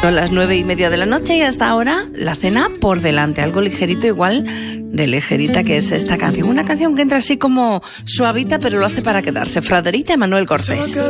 Son las 9:30 de la noche y hasta ahora la cena por delante. Algo ligerito, igual de ligerita que es esta canción. Una canción que entra así como suavita, pero lo hace para quedarse. Fraderita, Manuel Cortés.